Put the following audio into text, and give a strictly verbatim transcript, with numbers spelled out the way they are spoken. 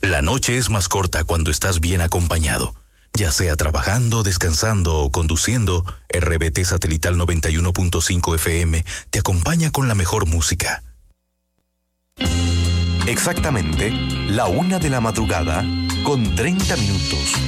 La noche es más corta cuando estás bien acompañado. Ya sea trabajando, descansando o conduciendo, R B T Satelital noventa y uno punto cinco F M te acompaña con la mejor música. Exactamente la una de la madrugada con treinta minutos.